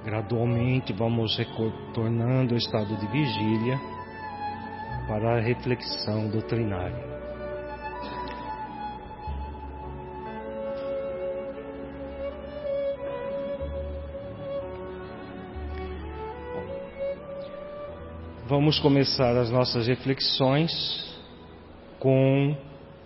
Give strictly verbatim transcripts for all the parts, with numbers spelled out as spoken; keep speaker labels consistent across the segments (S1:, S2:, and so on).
S1: Gradualmente vamos retornando ao estado de vigília para a reflexão doutrinária. Vamos começar as nossas reflexões com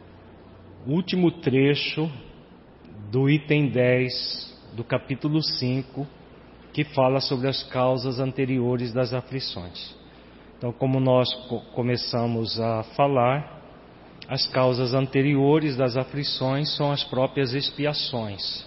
S1: o último trecho do item dez do capítulo cinco, que fala sobre as causas anteriores das aflições. Então, como nós começamos a falar, as causas anteriores das aflições são as próprias expiações.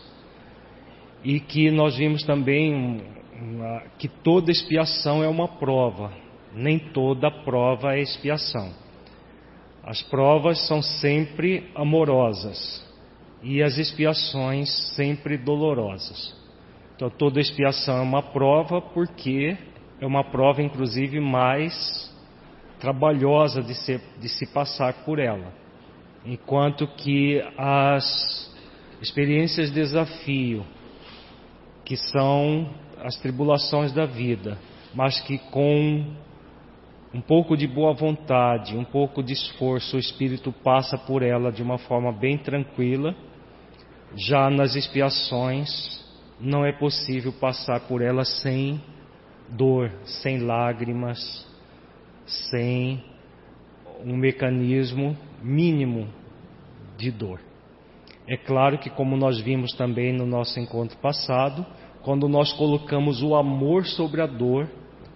S1: E que nós vimos também que toda expiação é uma prova, nem toda prova é expiação. As provas são sempre amorosas e as expiações sempre dolorosas. Então, toda expiação é uma prova, porque é uma prova, inclusive, mais trabalhosa de se, de se passar por ela. Enquanto que as experiências de desafio, que são as tribulações da vida, mas que com um pouco de boa vontade, um pouco de esforço, o espírito passa por ela de uma forma bem tranquila. Já nas expiações, não é possível passar por ela sem dor, sem lágrimas, sem um mecanismo mínimo de dor. É claro que, como nós vimos também no nosso encontro passado, quando nós colocamos o amor sobre a dor,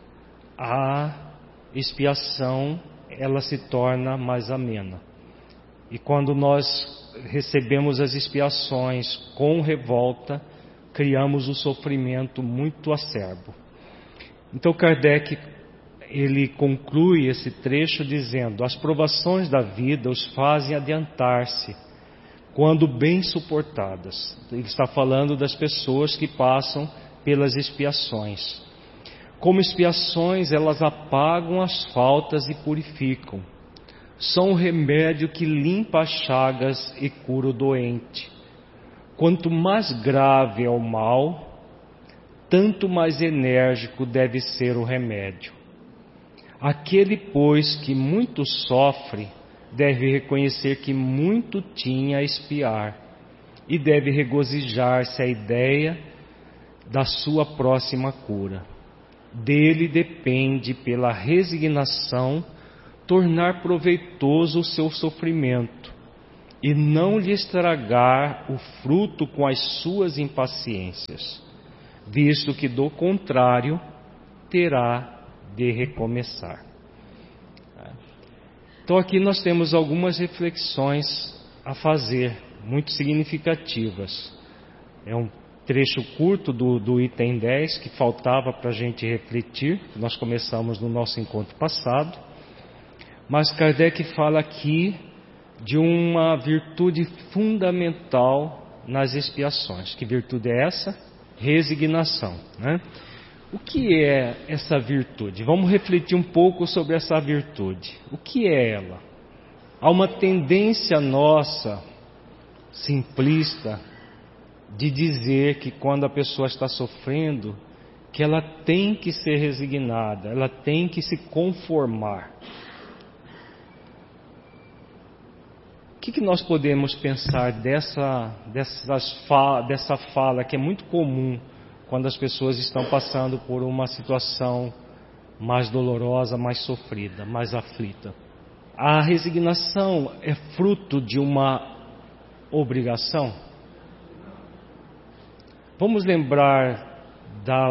S1: a expiação ela se torna mais amena. E quando nós recebemos as expiações com revolta, criamos o sofrimento muito acerbo. Então Kardec, ele conclui esse trecho dizendo: as provações da vida os fazem adiantar-se quando bem suportadas. Ele está falando das pessoas que passam pelas expiações. Como expiações, elas apagam as faltas e purificam. São um remédio que limpa as chagas e cura o doente. Quanto mais grave é o mal, tanto mais enérgico deve ser o remédio. Aquele, pois, que muito sofre, deve reconhecer que muito tinha a expiar e deve regozijar-se à ideia da sua próxima cura. Dele depende, pela resignação, tornar proveitoso o seu sofrimento e não lhe estragar o fruto com as suas impaciências, visto que, do contrário, terá de recomeçar. Então aqui nós temos algumas reflexões a fazer, muito significativas. É um trecho curto do, do item dez, que faltava para a gente refletir, que nós começamos no nosso encontro passado. Mas Kardec fala aqui de uma virtude fundamental nas expiações. Que virtude é essa? Resignação, né? O que é essa virtude? Vamos refletir um pouco sobre essa virtude. O que é ela? Há uma tendência nossa, simplista, de dizer que quando a pessoa está sofrendo, que ela tem que ser resignada, ela tem que se conformar. O que, que nós podemos pensar dessa, dessas fala, dessa fala que é muito comum quando as pessoas estão passando por uma situação mais dolorosa, mais sofrida, mais aflita? A resignação é fruto de uma obrigação? Vamos lembrar da,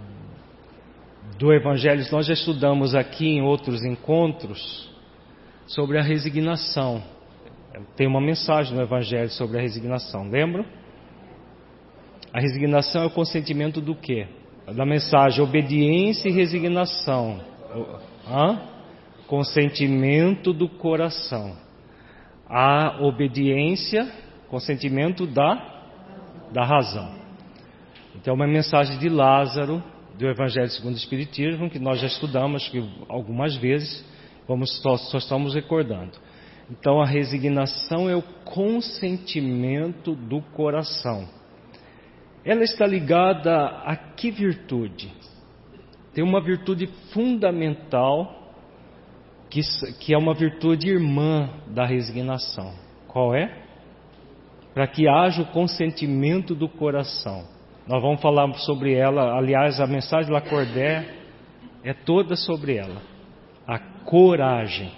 S1: do Evangelho, nós já estudamos aqui em outros encontros sobre a resignação. Tem uma mensagem no Evangelho sobre a resignação, lembram? A resignação é o consentimento do quê? Da mensagem, obediência e resignação. Hã? Consentimento do coração. A obediência, consentimento da, da razão. Então é uma mensagem de Lázaro, do Evangelho segundo o Espiritismo, que nós já estudamos que algumas vezes, vamos, só, só estamos recordando. Então a resignação é o consentimento do coração. ela está ligada a que virtude? Tem uma virtude fundamental, que, que é uma virtude irmã da resignação. Qual é? Para que haja o consentimento do coração. Nós vamos falar sobre ela, aliás, a mensagem de Lacordaire é toda sobre ela. A coragem.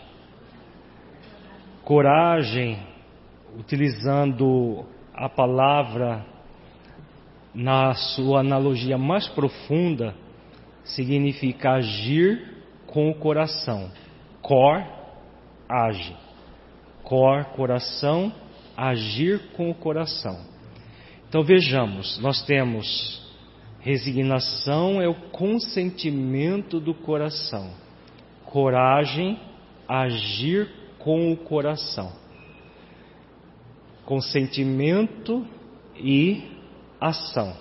S1: Coragem, utilizando a palavra na sua analogia mais profunda, significa agir com o coração. Cor, age. Cor, coração, agir com o coração. Então vejamos, nós temos resignação é o consentimento do coração. Coragem, agir com o coração. Consentimento e ação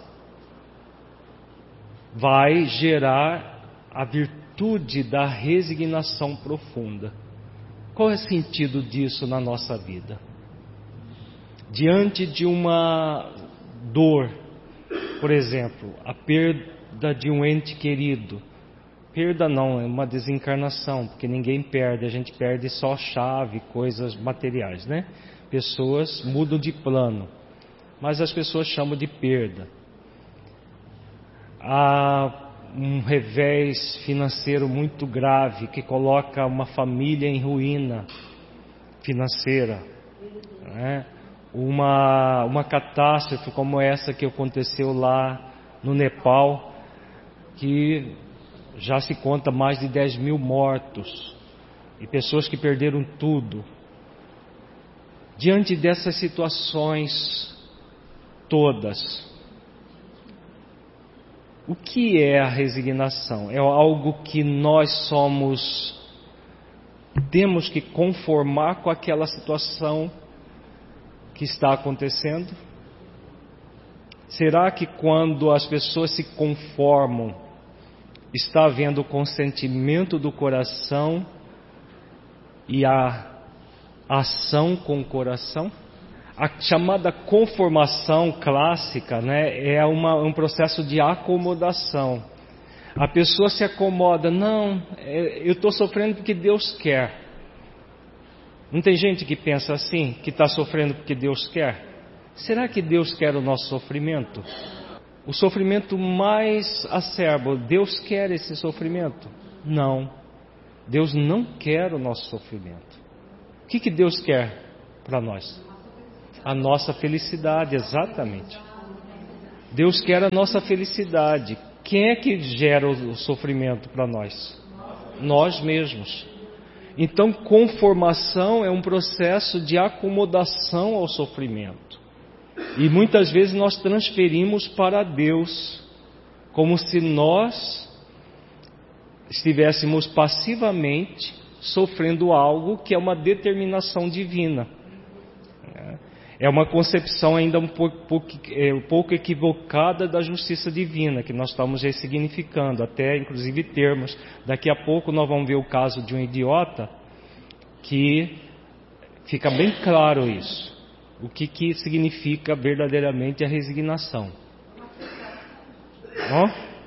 S1: vai gerar a virtude da resignação profunda. Qual é o sentido disso na nossa vida? Diante de uma dor, por exemplo, a perda de um ente querido. Perda não, é uma desencarnação, porque ninguém perde, a gente perde só chave, coisas materiais, né? Pessoas mudam de plano, mas as pessoas chamam de perda. Há um revés financeiro muito grave que coloca uma família em ruína financeira, né? Uma, uma catástrofe como essa que aconteceu lá no Nepal, que já se conta mais de dez mil mortos e pessoas que perderam tudo. Diante dessas situações todas, o que é a resignação? É algo que nós somos, temos que conformar com aquela situação que está acontecendo? Será que quando as pessoas se conformam, está havendo o consentimento do coração e a ação com o coração? A chamada conformação clássica, né, é uma, um processo de acomodação. A pessoa se acomoda, não, eu estou sofrendo porque Deus quer. Não tem gente que pensa assim, que está sofrendo porque Deus quer? Será que Deus quer o nosso sofrimento? O sofrimento mais acerbo, Deus quer esse sofrimento? Não. Deus não quer o nosso sofrimento. O que, que Deus quer para nós? A nossa felicidade, exatamente. Deus quer a nossa felicidade. Quem é que gera o sofrimento para nós? Nós mesmos. Então, conformação é um processo de acomodação ao sofrimento. E muitas vezes nós transferimos para Deus, como se nós estivéssemos passivamente sofrendo algo que é uma determinação divina. É uma concepção ainda um pouco, pouco, é, um pouco equivocada da justiça divina, que nós estamos ressignificando, até inclusive termos. Daqui a pouco nós vamos ver o caso de um idiota, que fica bem claro isso. O que, que significa verdadeiramente a resignação. Ó,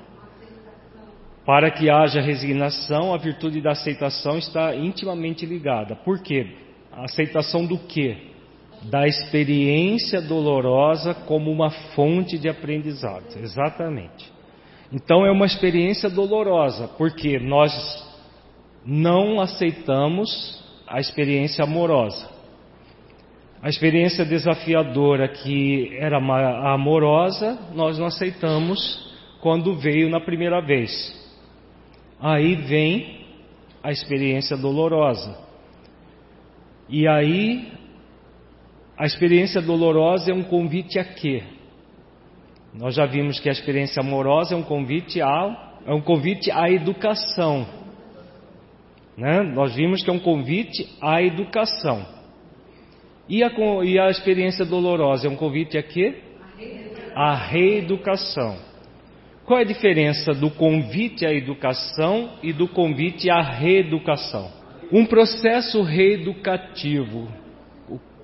S1: para que haja resignação, a virtude da aceitação está intimamente ligada. Por quê? A aceitação do quê? Da experiência dolorosa como uma fonte de aprendizado. Exatamente. Então é uma experiência dolorosa, porque nós não aceitamos a experiência amorosa. A experiência desafiadora, que era amorosa, nós não aceitamos quando veio na primeira vez. Aí vem a experiência dolorosa. E aí, a experiência dolorosa é um convite a quê? Nós já vimos que a experiência amorosa é um convite a, é um convite à educação. Né? Nós vimos que é um convite à educação. E a, e a experiência dolorosa é um convite a quê? A reeducação. Qual é a diferença do convite à educação e do convite à reeducação? Um processo reeducativo.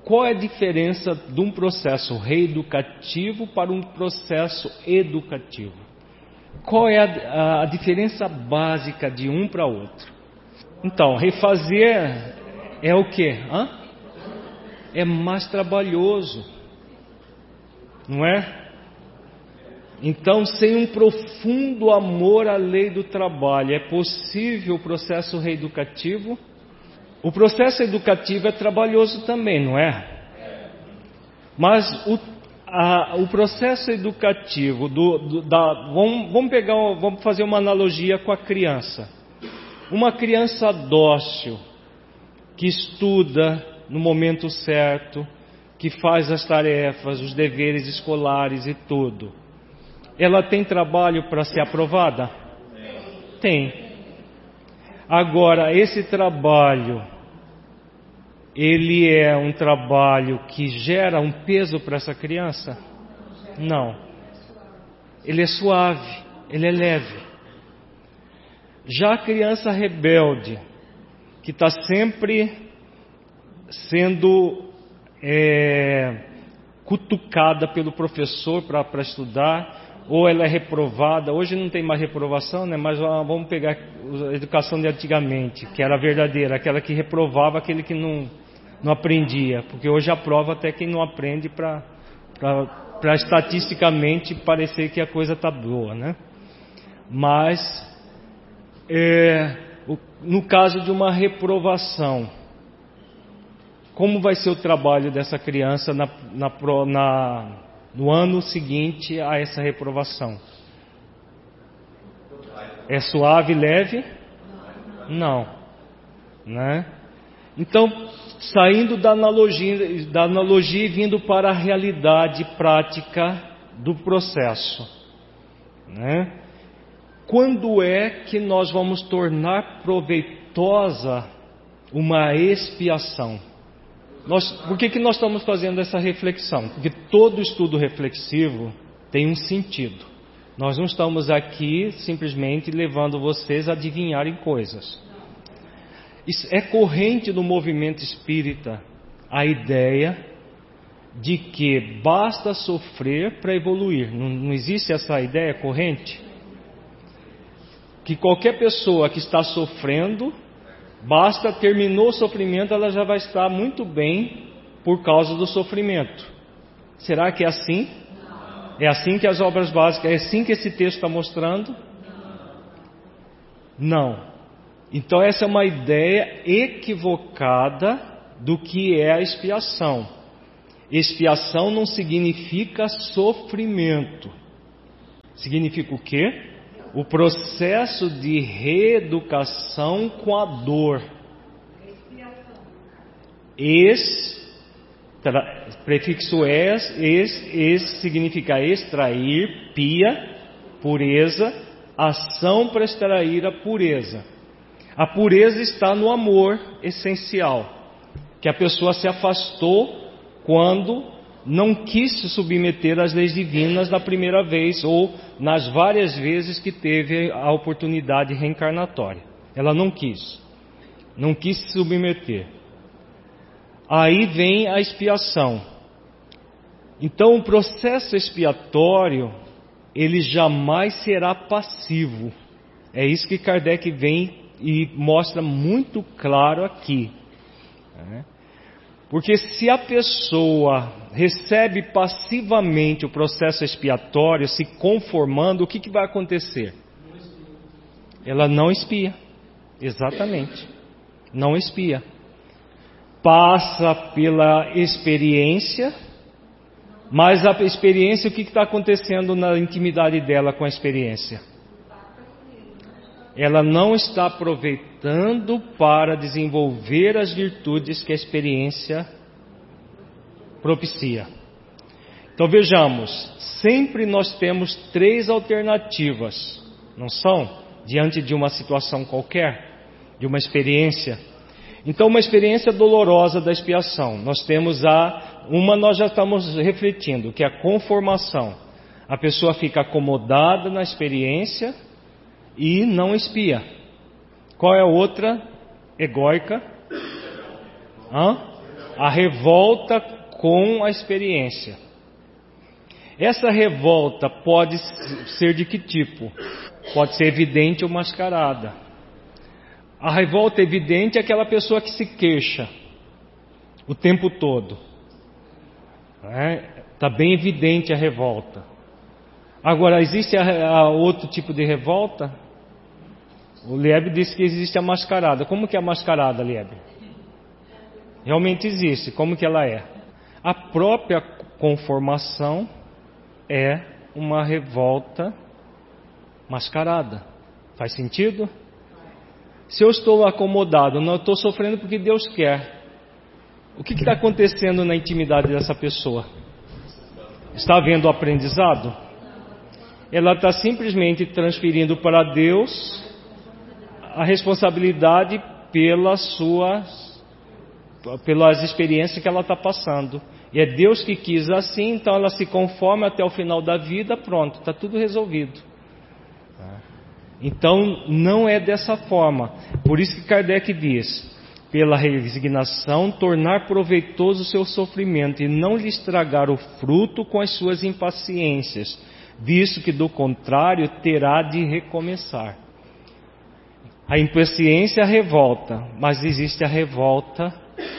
S1: qual é a diferença de um processo reeducativo para um processo educativo? Qual é a, a diferença básica de um para outro? Então, refazer é o quê? Hã? É mais trabalhoso, não é? Então, sem um profundo amor à lei do trabalho, é possível o processo reeducativo? O processo educativo é trabalhoso também, não é? Mas o, a, o processo educativo, do, do, da, vamos, vamos, pegar, vamos fazer uma analogia com a criança. Uma criança dócil, que estuda no momento certo, que faz as tarefas, os deveres escolares e tudo. Ela tem trabalho para ser aprovada? Tem. Agora, esse trabalho, ele é um trabalho que gera um peso para essa criança? Não. Ele é suave, ele é leve. Já a criança rebelde, que está sempre sendo é, cutucada pelo professor para estudar, ou ela é reprovada. Hoje não tem mais reprovação, né? Mas vamos pegar a educação de antigamente, que era verdadeira, aquela que reprovava aquele que não, não aprendia, porque hoje aprova até quem não aprende para para estatisticamente parecer que a coisa está boa, né? Mas é, no caso de uma reprovação, como vai ser o trabalho dessa criança na, na, na, no ano seguinte a essa reprovação? É suave, leve? Não, né? Então, saindo da analogia, da analogia e vindo para a realidade prática do processo, né? Quando é que nós vamos tornar proveitosa uma expiação? Nós, por que que nós estamos fazendo essa reflexão? Porque todo estudo reflexivo tem um sentido. Nós não estamos aqui simplesmente levando vocês a adivinharem coisas. Isso é corrente do movimento espírita a ideia de que basta sofrer para evoluir. Não, não existe essa ideia corrente? Que qualquer pessoa que está sofrendo, basta terminou o sofrimento, ela já vai estar muito bem por causa do sofrimento. Será que é assim? É assim que as obras básicas, é assim que esse texto está mostrando? Não. Então essa é uma ideia equivocada do que é a expiação. Expiação não significa sofrimento. Significa o quê? O processo de reeducação com a dor. Ex, tra, prefixo es, es, es significa extrair, pia, pureza, ação para extrair a pureza. A pureza está no amor essencial, que a pessoa se afastou quando não quis se submeter às leis divinas na primeira vez ou nas várias vezes que teve a oportunidade reencarnatória. Ela não quis, não quis se submeter. Aí vem a expiação. Então o processo expiatório, ele jamais será passivo. É isso que Kardec vem e mostra muito claro aqui. Porque se a pessoa recebe passivamente o processo expiatório, se conformando, o que, que vai acontecer? Ela não expia. Exatamente. Não expia. Passa pela experiência, mas a experiência, o que está acontecendo na intimidade dela com a experiência? Ela não está aproveitando para desenvolver as virtudes que a experiência propicia. Então vejamos, sempre nós temos três alternativas, não são? Diante de uma situação qualquer, de uma experiência. Então uma experiência dolorosa da expiação, nós temos a, uma nós já estamos refletindo, que é a conformação. A pessoa fica acomodada na experiência e não expia. Qual é a outra? Egóica. Hã? A revolta com a experiência. Essa revolta pode ser de que tipo? Pode ser evidente ou mascarada. A revolta evidente é aquela pessoa que se queixa o tempo todo. Está bem evidente a revolta. Agora, existe a, a outro tipo de revolta? O Lieb disse que existe a mascarada. Como que é a mascarada, Lieb? Realmente existe. Como que ela é? A própria conformação é uma revolta mascarada. Faz sentido? Se eu estou acomodado, não estou sofrendo porque Deus quer. O que está acontecendo na intimidade dessa pessoa? Está havendo aprendizado? Ela está simplesmente transferindo para Deus a responsabilidade pelas suas, pelas experiências que ela está passando. E é Deus que quis assim, então ela se conforma até o final da vida, pronto, está tudo resolvido. Então não é dessa forma. Por isso que Kardec diz: pela resignação, tornar proveitoso o seu sofrimento e não lhe estragar o fruto com as suas impaciências, visto que do contrário terá de recomeçar. A impaciência é a revolta, mas existe a revolta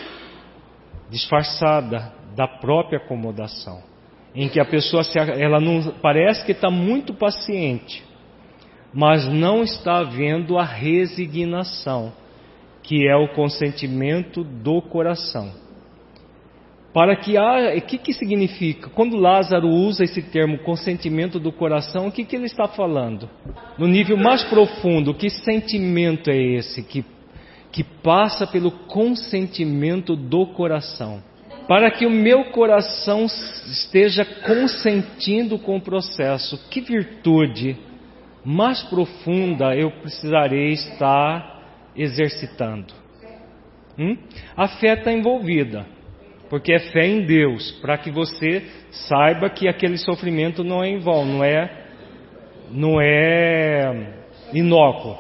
S1: disfarçada da própria acomodação, em que a pessoa se, ela não, parece que está muito paciente, mas não está havendo a resignação, que é o consentimento do coração. Para que haja, o que que significa? Quando Lázaro usa esse termo consentimento do coração, o que que ele está falando? No nível mais profundo, que sentimento é esse que, que passa pelo consentimento do coração? Para que o meu coração esteja consentindo com o processo, que virtude mais profunda eu precisarei estar exercitando? Hum? A fé está envolvida, porque é fé em Deus, para que você saiba que aquele sofrimento não é em vão, não é, não é inócuo.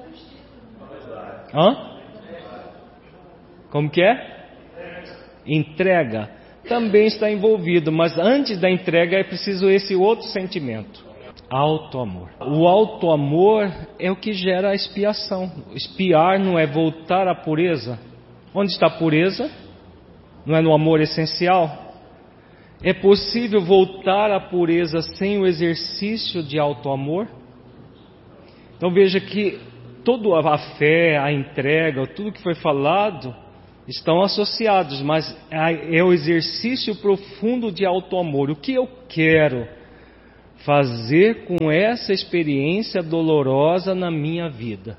S1: Hã? Como que é? Entrega também está envolvido, mas antes da entrega é preciso esse outro sentimento: auto-amor. O auto-amor é o que gera a expiação. Expiar não é voltar à pureza. Onde está a pureza? Não é no amor essencial? É possível voltar à pureza sem o exercício de auto-amor? Então veja que toda a fé, a entrega, tudo que foi falado estão associados, mas é o exercício profundo de auto-amor. O que eu quero fazer com essa experiência dolorosa na minha vida?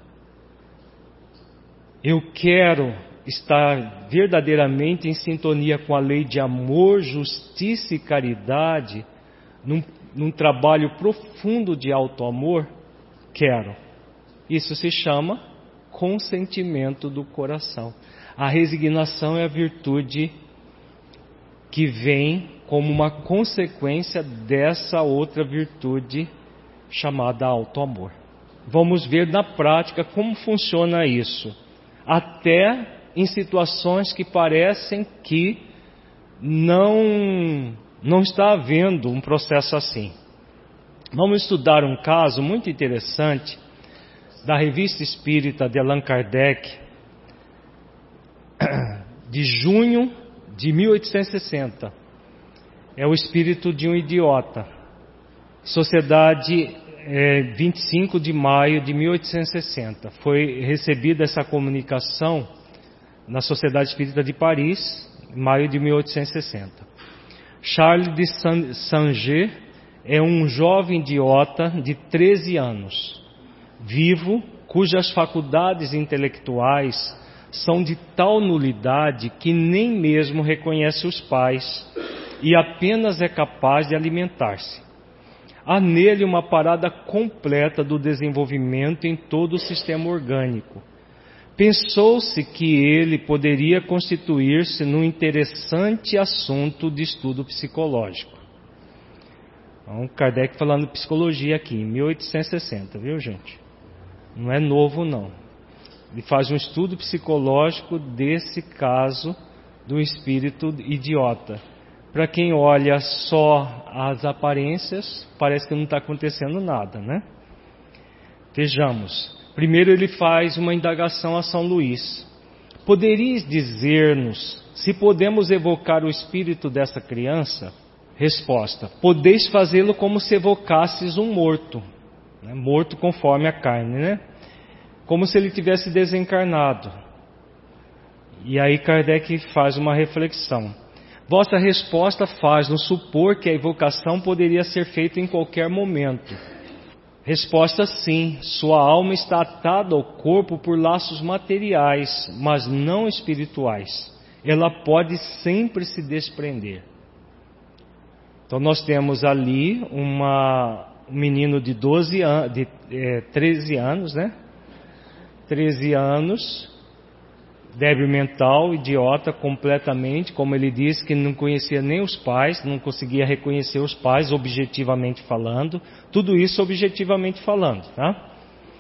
S1: Eu quero estar verdadeiramente em sintonia com a lei de amor, justiça e caridade, num, num trabalho profundo de auto-amor? Quero. Isso se chama consentimento do coração. A resignação é a virtude que vem como uma consequência dessa outra virtude chamada auto-amor. Vamos ver na prática como funciona isso, até em situações que parecem que não, não está havendo um processo assim. Vamos estudar um caso muito interessante da Revista Espírita de Allan Kardec, de junho de mil oitocentos e sessenta. É o espírito de um idiota. Sociedade, é, vinte e cinco de maio de mil oitocentos e sessenta. Foi recebida essa comunicação na Sociedade Espírita de Paris, em maio de mil oitocentos e sessenta. Charles de Saint-Get é um jovem idiota de treze anos, vivo, cujas faculdades intelectuais são de tal nulidade que nem mesmo reconhece os pais e apenas é capaz de alimentar-se. Há nele uma parada completa do desenvolvimento em todo o sistema orgânico. Pensou-se que ele poderia constituir-se num interessante assunto de estudo psicológico. Então, Kardec falando de psicologia aqui, em mil oitocentos e sessenta, viu, gente? Não é novo, não. Ele faz um estudo psicológico desse caso do espírito idiota. Para quem olha só as aparências, parece que não está acontecendo nada, né? Vejamos. Primeiro ele faz uma indagação a São Luís. Poderias dizer-nos se podemos evocar o espírito dessa criança? Resposta. Podeis fazê-lo como se evocasses um morto. Né? Morto conforme a carne, né? Como se ele tivesse desencarnado. E aí Kardec faz uma reflexão. Vossa resposta faz-nos supor que a evocação poderia ser feita em qualquer momento. Resposta sim, sua alma está atada ao corpo por laços materiais, mas não espirituais. Ela pode sempre se desprender. Então nós temos ali uma, um menino de, doze an- de é, treze anos, né? treze anos, débil mental, idiota completamente, como ele disse, que não conhecia nem os pais, não conseguia reconhecer os pais, objetivamente falando, tudo isso objetivamente falando, tá?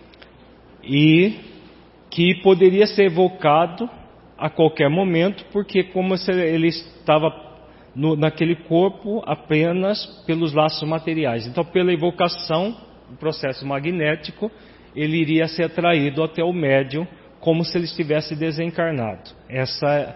S1: E que poderia ser evocado a qualquer momento, porque como se ele estava no, naquele corpo apenas pelos laços materiais. Então, pela evocação, o processo magnético, ele iria ser atraído até o médium, como se ele estivesse desencarnado. Essa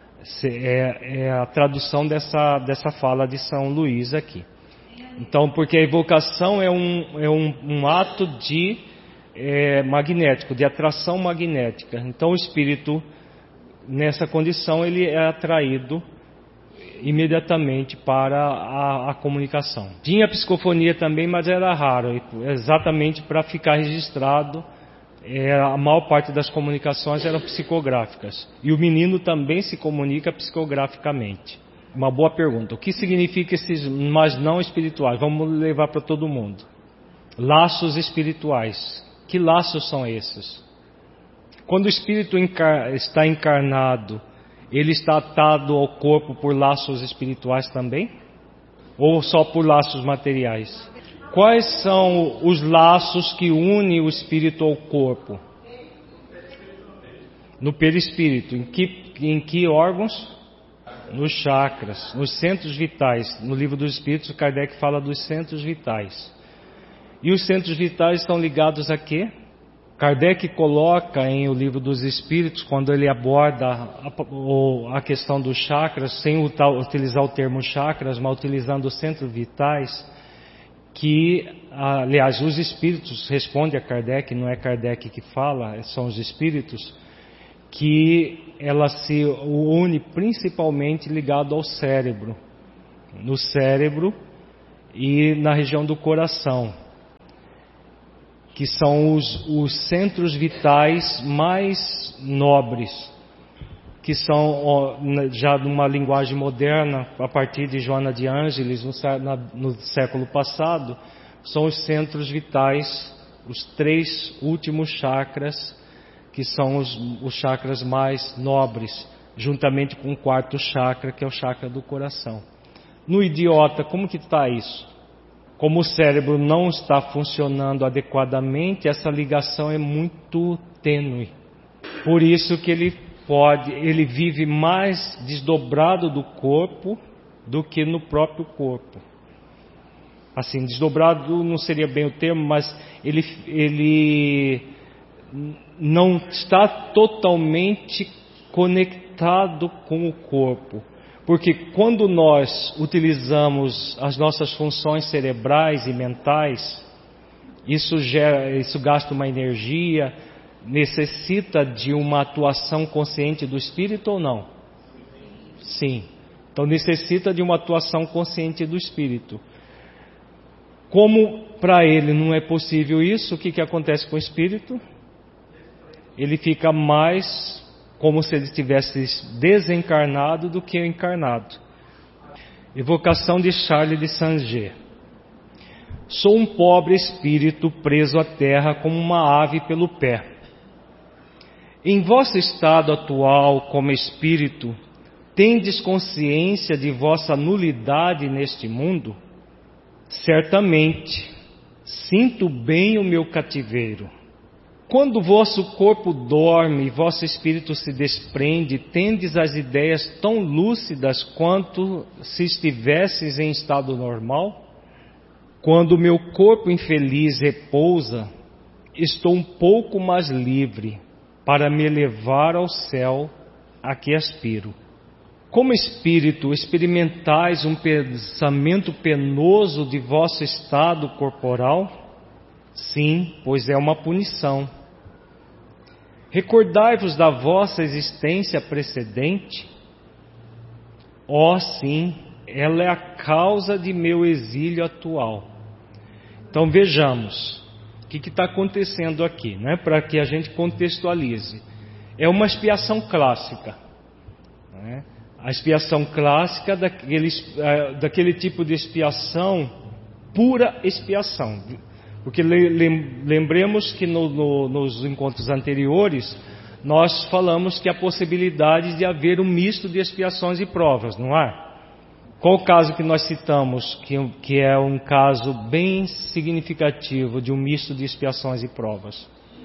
S1: é, é a tradução dessa, dessa fala de São Luís aqui. Então, porque a evocação é um, é um, um ato de é, magnético, de atração magnética. Então, o espírito, nessa condição, ele é atraído imediatamente para a, a comunicação. Tinha psicofonia também, mas era raro, exatamente para ficar registrado. É, a maior parte das comunicações eram psicográficas. E o menino também se comunica psicograficamente. Uma boa pergunta. O que significa esses mas não espirituais? Vamos levar para todo mundo. Laços espirituais. Que laços são esses? Quando o espírito encar- está encarnado, ele está atado ao corpo por laços espirituais também? Ou só por laços materiais? Quais são os laços que unem o espírito ao corpo? No perispírito. Em que, em que órgãos? Nos chakras, nos centros vitais. No Livro dos Espíritos, Kardec fala dos centros vitais. E os centros vitais estão ligados a quê? Kardec coloca em O Livro dos Espíritos, quando ele aborda a, a questão dos chakras, sem utilizar o termo chakras, mas utilizando os centros vitais, que, aliás, os espíritos respondem a Kardec, não é Kardec que fala, são os espíritos, que ela se une principalmente ligado ao cérebro, no cérebro e na região do coração, que são os, os centros vitais mais nobres, que são, já numa linguagem moderna, a partir de Joana de Ângeles, no, no século passado, são os centros vitais, os três últimos chakras, que são os, os chakras mais nobres, juntamente com o quarto chakra, que é o chakra do coração. No idiota, como que está isso? Como o cérebro não está funcionando adequadamente, essa ligação é muito tênue. Por isso que ele pode, ele vive mais desdobrado do corpo do que no próprio corpo. Assim, desdobrado não seria bem o termo, mas ele, ele não está totalmente conectado com o corpo. Porque quando nós utilizamos as nossas funções cerebrais e mentais, isso, gera, isso gasta uma energia, necessita de uma atuação consciente do espírito ou não? Sim. Então necessita de uma atuação consciente do espírito. Como para ele não é possível isso, o que, que acontece com o espírito? Ele fica mais como se ele estivesse desencarnado do que encarnado. Evocação de Charles de Saint-Get. Sou um pobre espírito preso à terra como uma ave pelo pé. Em vosso estado atual como espírito, tendes consciência de vossa nulidade neste mundo? Certamente, sinto bem o meu cativeiro. Quando o vosso corpo dorme e vosso espírito se desprende, tendes as ideias tão lúcidas quanto se estivesses em estado normal? Quando o meu corpo infeliz repousa, estou um pouco mais livre para me elevar ao céu a que aspiro. Como espírito, experimentais um pensamento penoso de vosso estado corporal? Sim, pois é uma punição. Recordai-vos da vossa existência precedente? Ó, sim, ela é a causa de meu exílio atual. Então vejamos o que está acontecendo aqui, né? Para que a gente contextualize. É uma expiação clássica, né? A expiação clássica daquele, daquele tipo de expiação, pura expiação. Porque lembremos que no, no, nos encontros anteriores, nós falamos que há possibilidade de haver um misto de expiações e provas, não há? Qual o caso que nós citamos, que, que é um caso bem significativo de um misto de expiações e provas?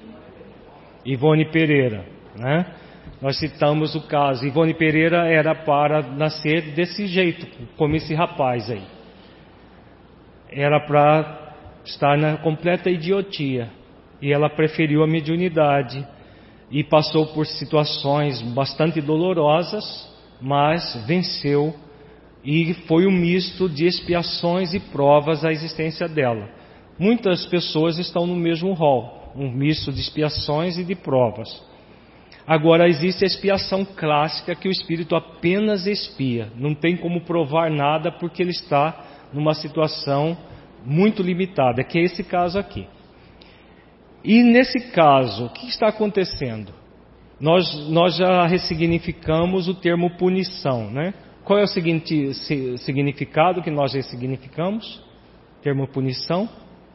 S1: Ivone Pereira, né? Nós citamos o caso. Ivone Pereira era para nascer desse jeito, como esse rapaz aí. Era para estar na completa idiotia. E ela preferiu a mediunidade e passou por situações bastante dolorosas, mas venceu. E foi um misto de expiações e provas a existência dela. Muitas pessoas estão no mesmo rol, um misto de expiações e de provas. Agora existe a expiação clássica, que o espírito apenas expia, não tem como provar nada porque ele está numa situação muito limitada, que é esse caso aqui. E nesse caso, o que está acontecendo? Nós, nós já ressignificamos o termo punição, né? Qual é o seguinte significado que nós ressignificamos? Termo punição?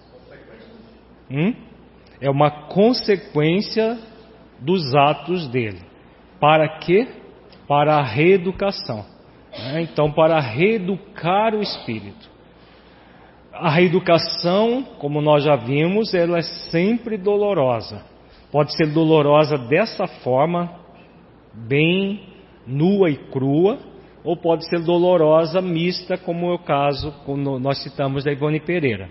S1: Hum? É uma consequência dos atos dele. Para quê? Para a reeducação. Né? Então, para reeducar o espírito. A reeducação, como nós já vimos, ela é sempre dolorosa. Pode ser dolorosa dessa forma, bem nua e crua, ou pode ser dolorosa mista, como é o caso, como nós citamos da Ivone Pereira.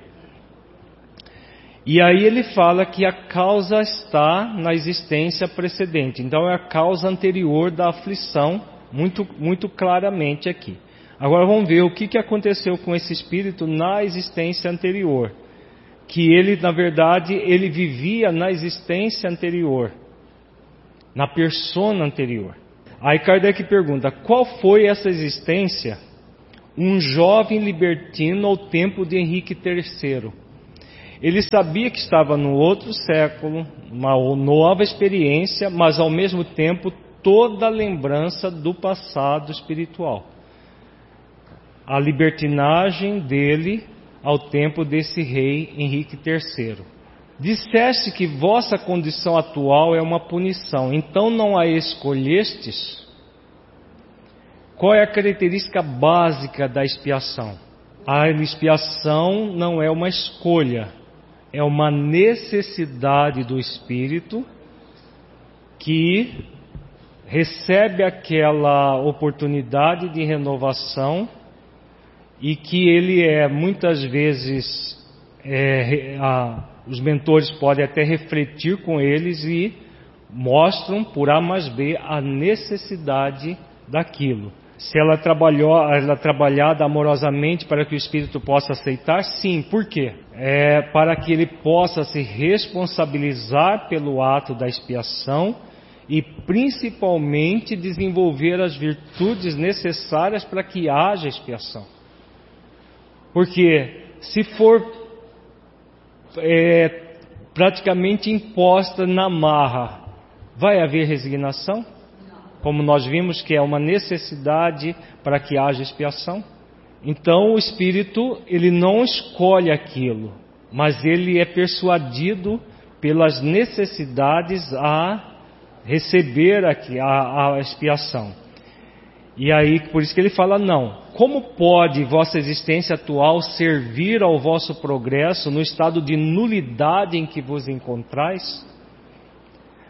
S1: E aí ele fala que a causa está na existência precedente. Então é a causa anterior da aflição, muito, muito claramente aqui. Agora vamos ver o que, que aconteceu com esse espírito na existência anterior. Que ele, na verdade, ele vivia na existência anterior, na persona anterior. Aí Kardec pergunta, qual foi essa existência? Um jovem libertino ao tempo de Henrique terceiro. Ele sabia que estava no outro século, uma nova experiência, mas ao mesmo tempo toda a lembrança do passado espiritual. A libertinagem dele ao tempo desse rei Henrique terceiro. Disseste que vossa condição atual é uma punição, então não a escolhestes? Qual é a característica básica da expiação? A expiação não é uma escolha, é uma necessidade do espírito que recebe aquela oportunidade de renovação e que ele é muitas vezes, é, a, os mentores podem até refletir com eles e mostram por A mais B a necessidade daquilo. Se ela trabalhou, ela trabalhada amorosamente para que o espírito possa aceitar, sim. Por quê? É para que ele possa se responsabilizar pelo ato da expiação e principalmente desenvolver as virtudes necessárias para que haja expiação. Porque se for é, praticamente imposta na marra, vai haver resignação? Como nós vimos que é uma necessidade para que haja expiação. Então o espírito, ele não escolhe aquilo, mas ele é persuadido pelas necessidades a receber aqui a, a expiação. E aí, por isso que ele fala, não. Como pode vossa existência atual servir ao vosso progresso no estado de nulidade em que vos encontrais?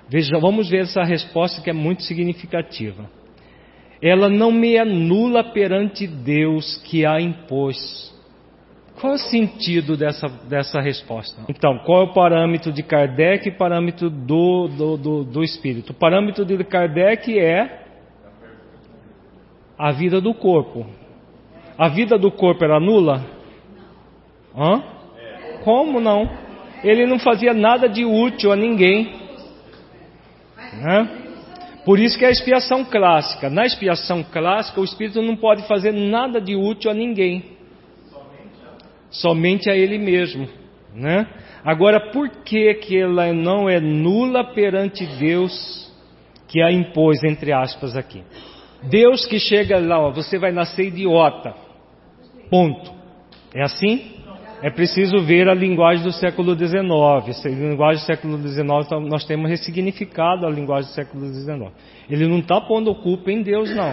S1: Veja, vamos ver essa resposta que é muito significativa. Ela não me anula perante Deus que a impôs. Qual é o sentido dessa, dessa resposta? Então, qual é o parâmetro de Kardec e o parâmetro do, do, do, do Espírito? O parâmetro de Kardec é a vida do corpo. A vida do corpo era nula? Hã? Como não? Ele não fazia nada de útil a ninguém. Né? Por isso que é a expiação clássica. Na expiação clássica, o Espírito não pode fazer nada de útil a ninguém. Somente a ele mesmo, né? Agora, por que que ela não é nula perante Deus que a impôs, entre aspas, aqui? Deus que chega lá, ó, você vai nascer idiota. Ponto. É assim? É preciso ver a linguagem do século dezenove. A linguagem do século dezenove, nós temos ressignificado a linguagem do século dezenove. Ele não está pondo culpa em Deus, não.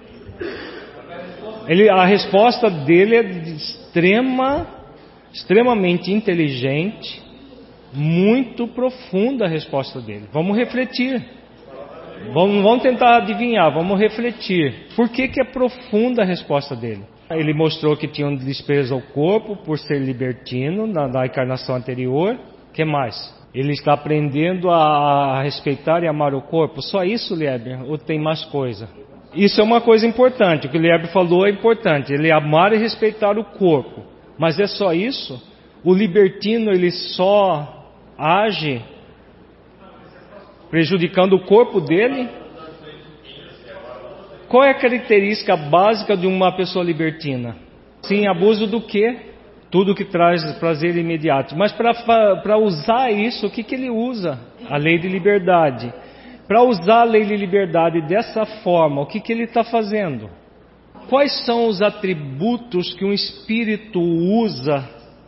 S1: Ele, a resposta dele é de extrema, extremamente inteligente, muito profunda a resposta dele. Vamos refletir. Vamos, vamos tentar adivinhar, vamos refletir. Por que que é profunda a resposta dele? Ele mostrou que tinha um desprezo ao corpo por ser libertino na, na encarnação anterior. O que mais? Ele está aprendendo a, a respeitar e amar o corpo. Só isso, Lieber? Ou tem mais coisa? Isso é uma coisa importante. O que o Lieber falou é importante. Ele amar e respeitar o corpo. Mas é só isso? O libertino, ele só age prejudicando o corpo dele? Qual é a característica básica de uma pessoa libertina? Sim, abuso do quê? Tudo que traz prazer imediato. Mas para usar isso, o que, que ele usa? A lei de liberdade. Para usar a lei de liberdade dessa forma, o que, que ele está fazendo? Quais são os atributos que um espírito usa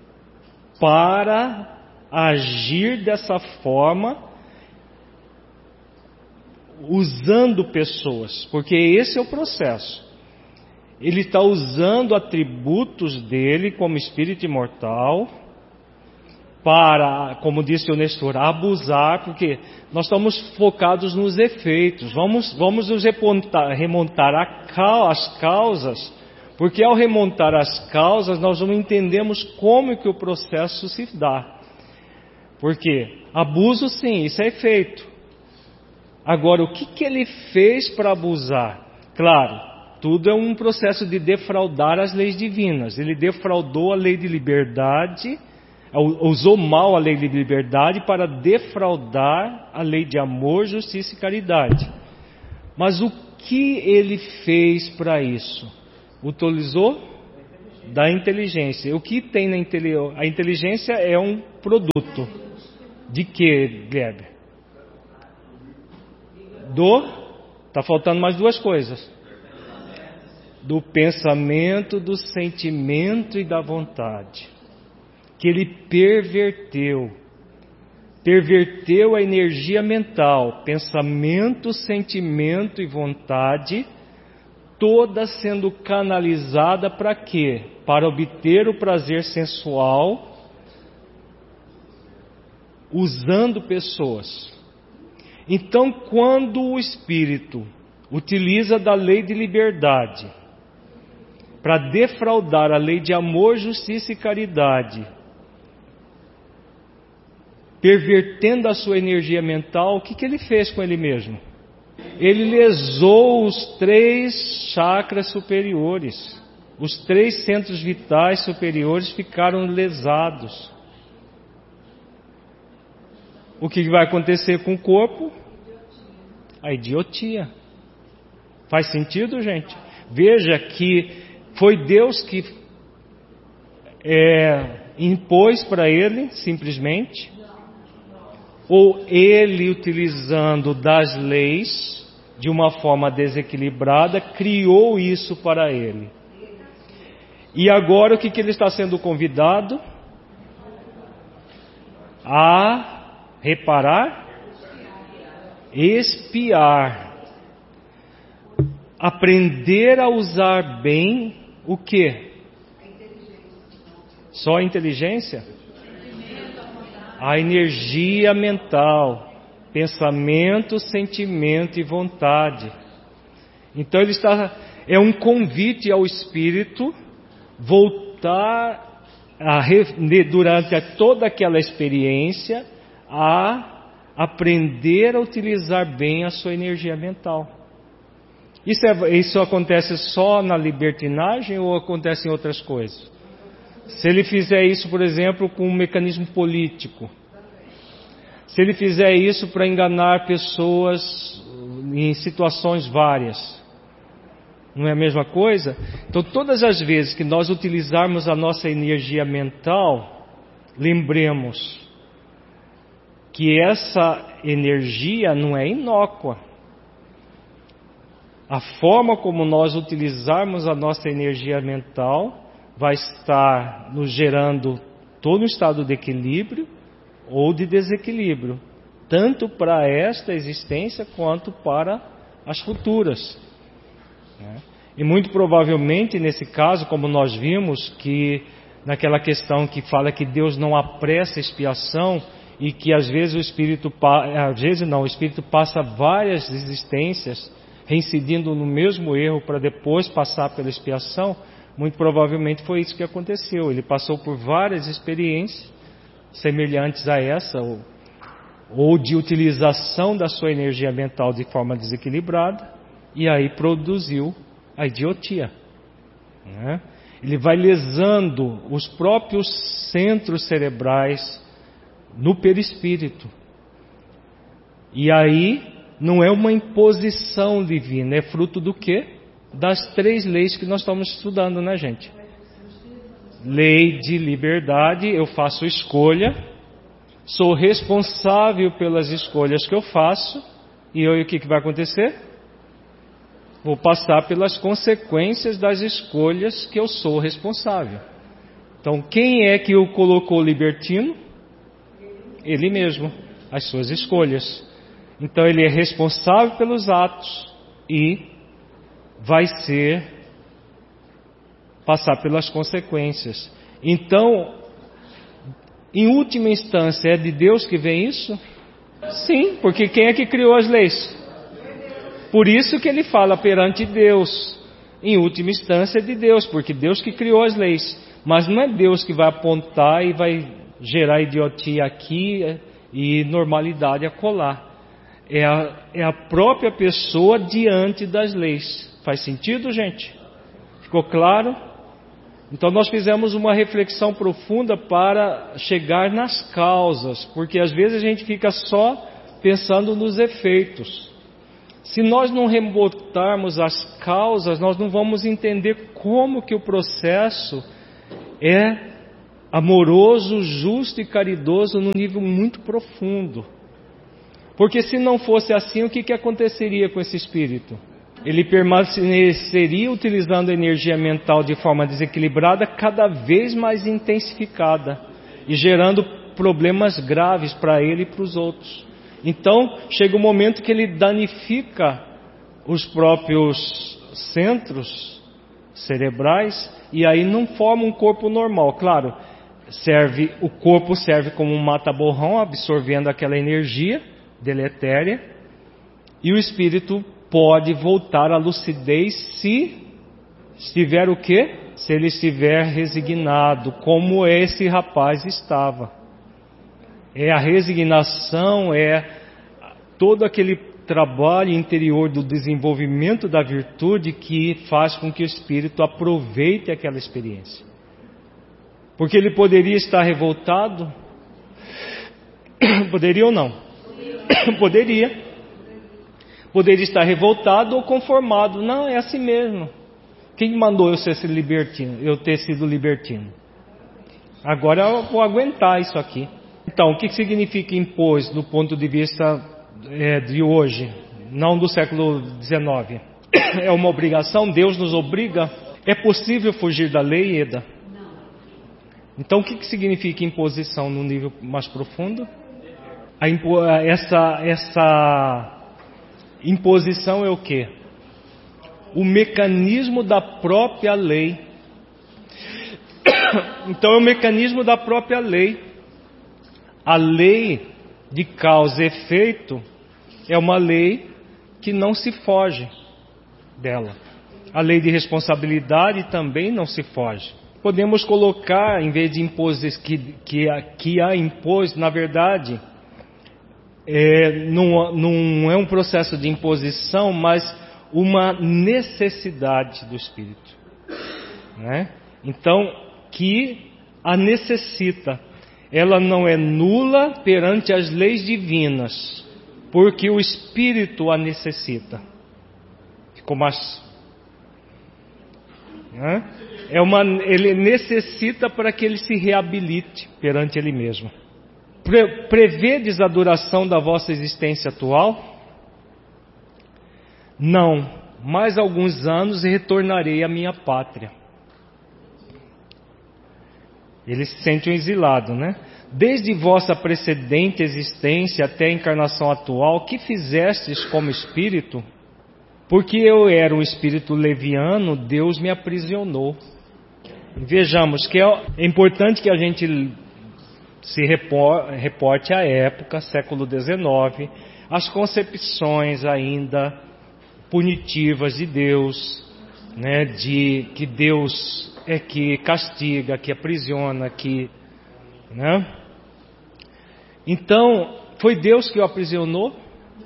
S1: para agir dessa forma, usando pessoas? Porque esse é o processo. Ele está usando atributos dele como espírito imortal para, como disse o Nestor, abusar, porque nós estamos focados nos efeitos. Vamos, vamos nos remontar, remontar a, as causas, porque ao remontar as causas nós não entendemos como que o processo se dá. Porque abuso, sim, isso é efeito. Agora, o que, que ele fez para abusar? Claro, tudo é um processo de defraudar as leis divinas. Ele defraudou a lei de liberdade, usou mal a lei de liberdade para defraudar a lei de amor, justiça e caridade. Mas o que ele fez para isso? Utilizou da inteligência. O que tem na inteligência? A inteligência é um produto. De que, Guilherme? Do, está faltando mais duas coisas. Do pensamento, do sentimento e da vontade. Que ele perverteu. Perverteu a energia mental, pensamento, sentimento e vontade, toda sendo canalizada para quê? Para obter o prazer sensual, usando pessoas. Então, quando o espírito utiliza da lei de liberdade para defraudar a lei de amor, justiça e caridade, pervertendo a sua energia mental, o que, que ele fez com ele mesmo? Ele lesou os três chakras superiores. Os três centros vitais superiores ficaram lesados. O que vai acontecer com o corpo? A idiotia. Faz sentido, gente? Veja que foi Deus que é, impôs para ele, simplesmente, ou ele, utilizando das leis de uma forma desequilibrada, criou isso para ele. E agora o que, que ele está sendo convidado? A reparar, expiar, aprender a usar bem o quê? Só a inteligência? A energia mental. pensamento, sentimento e vontade. Então ele está, é um convite ao espírito voltar a, durante toda aquela experiência a aprender a utilizar bem a sua energia mental. Isso, é, isso acontece só na libertinagem ou acontece em outras coisas? Se ele fizer isso, por exemplo, com um mecanismo político, se ele fizer isso para enganar pessoas em situações várias, não é a mesma coisa? Então, todas as vezes que nós utilizarmos a nossa energia mental, lembremos que essa energia não é inócua. A forma como nós utilizarmos a nossa energia mental vai estar nos gerando todo um estado de equilíbrio ou de desequilíbrio, tanto para esta existência quanto para as futuras. E muito provavelmente nesse caso, como nós vimos, que naquela questão que fala que Deus não apressa a expiação e que às vezes o espírito, às vezes não, o espírito passa várias existências reincidindo no mesmo erro para depois passar pela expiação, muito provavelmente foi isso que aconteceu. Ele passou por várias experiências semelhantes a essa, ou, ou de utilização da sua energia mental de forma desequilibrada, e aí produziu a idiotia. Né? Ele vai lesando os próprios centros cerebrais no perispírito. E aí não é uma imposição divina, é fruto do quê? Das três leis que nós estamos estudando, né, gente? Lei de liberdade, eu faço escolha, sou responsável pelas escolhas que eu faço, e aí o que, que vai acontecer? Vou passar pelas consequências das escolhas que eu sou responsável. Então, quem é que o colocou libertino? Ele mesmo, as suas escolhas. Então, ele é responsável pelos atos e vai ser passar pelas consequências. Então, em última instância, é de Deus que vem isso? Sim, porque quem é que criou as leis? Por isso que ele fala perante Deus. Em última instância é de Deus, porque Deus que criou as leis. Mas não é Deus que vai apontar e vai gerar idiotia aqui e normalidade acolá. É a, é a própria pessoa diante das leis. Faz sentido, gente? Ficou claro? Então nós fizemos uma reflexão profunda para chegar nas causas, porque às vezes a gente fica só pensando nos efeitos. Se nós não rebotarmos as causas, nós não vamos entender como que o processo é amoroso, justo e caridoso num nível muito profundo. Porque se não fosse assim, o que, que aconteceria com esse espírito? Ele permaneceria utilizando a energia mental de forma desequilibrada, cada vez mais intensificada, e gerando problemas graves para ele e para os outros. Então, chega um momento que ele danifica os próprios centros cerebrais e aí não forma um corpo normal. Claro, serve, o corpo serve como um mata-borrão, absorvendo aquela energia deletéria, e o espírito pode voltar à lucidez se estiver o quê? Se ele estiver resignado, como esse rapaz estava. É a resignação, é todo aquele trabalho interior do desenvolvimento da virtude que faz com que o espírito aproveite aquela experiência. Porque ele poderia estar revoltado? Poderia ou não? Poderia. Poderia estar revoltado ou conformado. Não, é assim mesmo. Quem mandou eu ser libertino? Eu ter sido libertino? Agora eu vou aguentar isso aqui. Então, o que significa impôs do ponto de vista é, de hoje, não do século dezenove? É uma obrigação? Deus nos obriga? É possível fugir da lei, Eda? Então, o que significa imposição no nível mais profundo? A impo... essa, essa imposição é o quê? O mecanismo da própria lei. Então, é o mecanismo da própria lei. A lei de causa e efeito é uma lei que não se foge dela. A lei de responsabilidade também não se foge. Podemos colocar, em vez de impor que, que, que a impôs, na verdade, é, não, não é um processo de imposição, mas uma necessidade do Espírito, né? Então, que a necessita. Ela não é nula perante as leis divinas, porque o Espírito a necessita. Ficou mais... Né? É uma, ele necessita para que ele se reabilite perante ele mesmo. Pre, prevedes a duração da vossa existência atual? Não, mais alguns anos e retornarei à minha pátria. Ele se sente um exilado, né? Desde vossa precedente existência até a encarnação atual, que fizestes como espírito? Porque eu era um espírito leviano, Deus me aprisionou. Vejamos que é importante que a gente se reporte à época, século dezenove, as concepções ainda punitivas de Deus, né, de que Deus é que castiga, que aprisiona, que, né? Então, foi Deus que o aprisionou?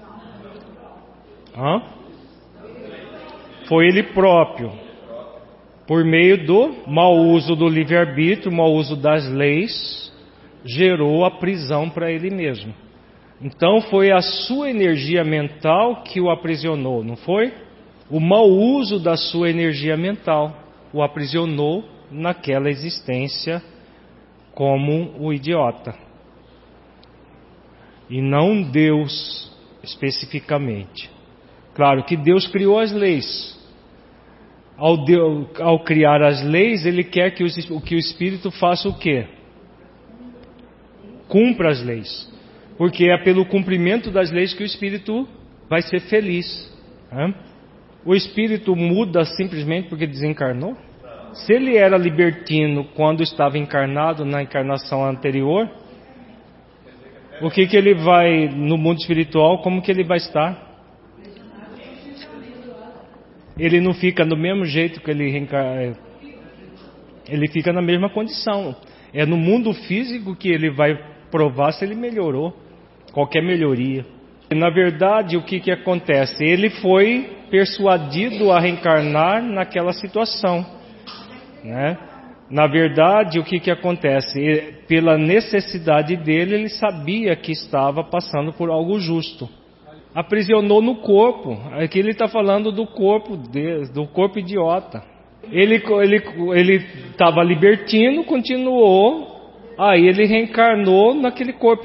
S1: Hã? Foi Ele próprio, por meio do mau uso do livre-arbítrio, mau uso das leis, gerou a prisão para Ele mesmo. Então foi a sua energia mental que o aprisionou, não foi? O mau uso da sua energia mental o aprisionou naquela existência como o idiota. E não Deus especificamente. Claro que Deus criou as leis. Ao, Deus, ao criar as leis, Ele quer que, os, que o Espírito faça o quê? Cumpra as leis. Porque é pelo cumprimento das leis que o Espírito vai ser feliz. Né? O Espírito muda simplesmente porque desencarnou? Se ele era libertino quando estava encarnado na encarnação anterior, o que que ele vai, no mundo espiritual, como que ele vai estar? Ele não fica do mesmo jeito que ele reencarna, ele fica na mesma condição. É no mundo físico que ele vai provar se ele melhorou, qualquer melhoria. E, na verdade, o que que acontece? Ele foi persuadido a reencarnar naquela situação, né? Na verdade, o que que acontece? Ele, pela necessidade dele, ele sabia que estava passando por algo justo. Aprisionou no corpo. Aqui ele está falando do corpo, de, do corpo idiota. Ele ele ele estava libertino, continuou, aí ele reencarnou naquele corpo